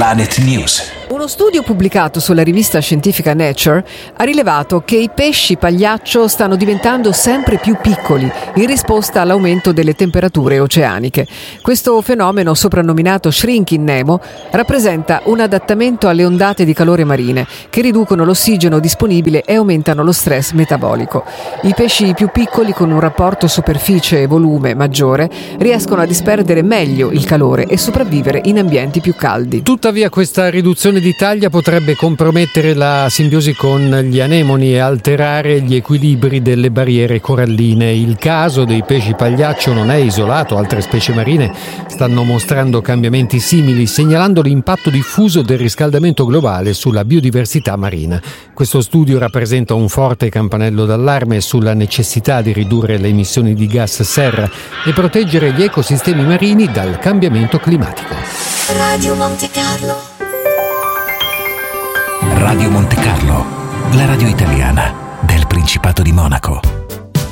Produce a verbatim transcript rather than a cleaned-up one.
Planet News. Uno studio pubblicato sulla rivista scientifica Nature ha rilevato che i pesci pagliaccio stanno diventando sempre più piccoli in risposta all'aumento delle temperature oceaniche. Questo fenomeno, soprannominato Shrinking Nemo, rappresenta un adattamento alle ondate di calore marine che riducono l'ossigeno disponibile e aumentano lo stress metabolico. I pesci più piccoli, con un rapporto superficie e volume maggiore, riescono a disperdere meglio il calore e sopravvivere in ambienti più caldi. Tuttavia questa riduzione di taglia potrebbe compromettere la simbiosi con gli anemoni e alterare gli equilibri delle barriere coralline. Il caso dei pesci pagliaccio non è isolato, altre specie marine stanno mostrando cambiamenti simili, segnalando l'impatto diffuso del riscaldamento globale sulla biodiversità marina. Questo studio rappresenta un forte campanello d'allarme sulla necessità di ridurre le emissioni di gas serra e proteggere gli ecosistemi marini dal cambiamento climatico. Radio Monte Carlo. Radio Monte Carlo, la radio italiana del Principato di Monaco.